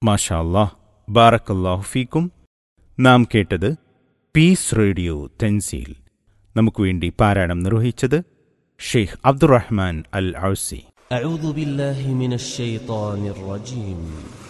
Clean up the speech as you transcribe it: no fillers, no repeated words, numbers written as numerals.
മാഷാ അല്ലാഹ്, ബാറക്കല്ലാഹു ഫീക്കും. നാം കേട്ടത് പീസ് റേഡിയോ തൻസീൽ. നമുക്ക് വേണ്ടി പാരായണം നിർവഹിച്ചത് ഷെയ്ഖ് അബ്ദുറഹ്മാൻ അൽ ഔസി. أعوذ بالله من الشيطان الرجيم.